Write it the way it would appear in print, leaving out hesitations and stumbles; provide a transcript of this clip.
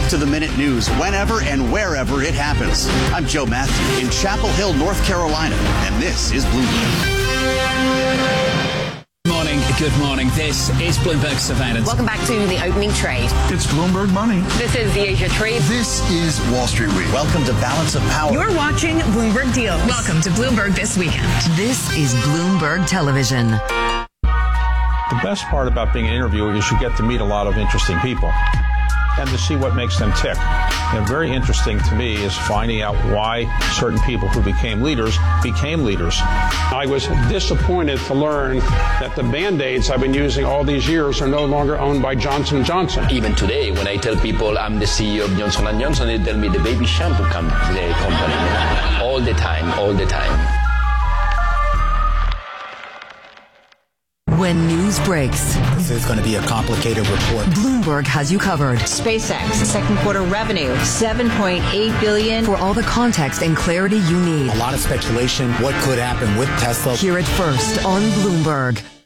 up-to-the-minute news whenever and wherever it happens. I'm Joe Matthew in Chapel Hill, North Carolina, and this is Bloomberg. Good morning. This is Bloomberg Surveillance. Welcome back to the opening trade. It's Bloomberg Money. This is the Asia Trade. This is Wall Street Week. Welcome to Balance of Power. You're watching Bloomberg Deals. Welcome to Bloomberg This Weekend. This is Bloomberg Television. The best part about being an interviewer is you get to meet a lot of interesting people and to see what makes them tick. And very interesting to me is finding out why certain people who became leaders. I was disappointed to learn that the Band-Aids I've been using all these years are no longer owned by Johnson & Johnson. Even today, when I tell people I'm the CEO of Johnson & Johnson, they tell me the baby shampoo company. All the time. When news breaks, this is going to be a complicated report. Bloomberg has you covered. SpaceX, second quarter revenue, $7.8 billion. For all the context and clarity you need. A lot of speculation, what could happen with Tesla. Hear it first on Bloomberg.